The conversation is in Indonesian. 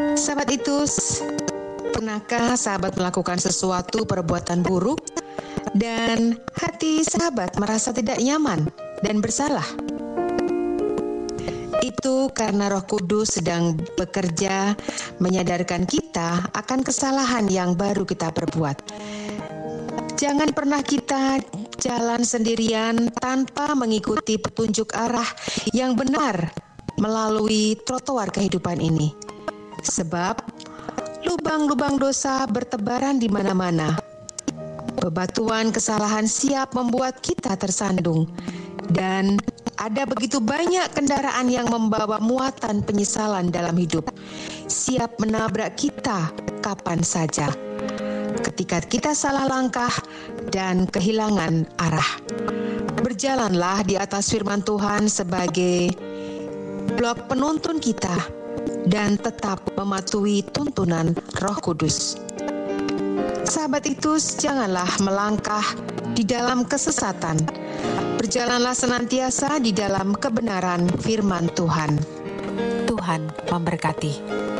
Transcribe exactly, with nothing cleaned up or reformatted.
Sahabat Itus, pernahkah sahabat melakukan sesuatu perbuatan buruk dan hati sahabat merasa tidak nyaman dan bersalah? Itu karena Roh Kudus sedang bekerja menyadarkan kita akan kesalahan yang baru kita perbuat. Jangan pernah kita jalan sendirian tanpa mengikuti petunjuk arah yang benar melalui trotoar kehidupan ini. Sebab lubang-lubang dosa bertebaran di mana-mana. Bebatuan kesalahan siap membuat kita tersandung. Dan ada begitu banyak kendaraan yang membawa muatan penyesalan dalam hidup, siap menabrak kita kapan saja ketika kita salah langkah dan kehilangan arah. Berjalanlah di atas firman Tuhan sebagai blok penuntun kita dan tetap mematuhi tuntunan Roh Kudus. Sahabat Itus, janganlah melangkah di dalam kesesatan. Berjalanlah senantiasa di dalam kebenaran firman Tuhan. Tuhan memberkati.